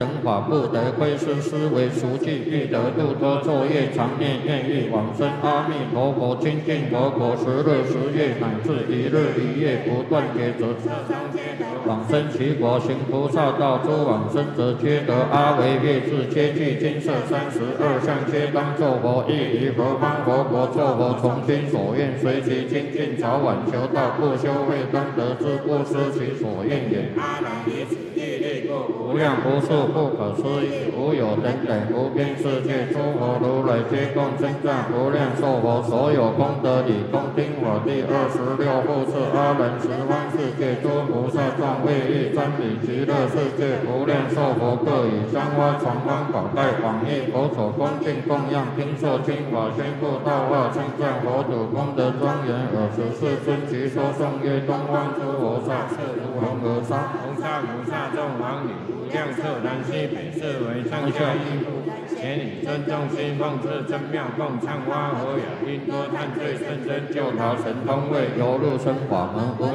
人法不得亏失，思维熟记，欲得度脱作业，常念愿欲往生。阿弥陀佛，清净佛果，时日时夜，乃至一日一夜，不断劫则往生其国，行菩萨道，诸往生者皆得阿惟越致，皆具金色32相，皆当作佛。亦于何方佛国作佛，从心所愿，随其精进，早晚求道，不修慧当得之，不失其所愿也。阿难于此业力故，无量无数不可思议，无有等等无边世界，诸佛如来皆共称赞无量寿佛，所有功德理，恭听我第26复次阿难十方世界诸菩萨众位欲瞻礼极乐世界无量寿佛，各以香花传光宝盖往诣佛所恭敬供养，听受经法宣布道化，称赞佛祖功德庄严，尔时世尊即说颂曰：东方诸菩萨是如恒河沙，弘沙菩萨众王女，无量色南西北，是为上下一夫。前以尊重心奉至真妙共唱花和雅音多叹最甚深，救逃神通位，游入生法门。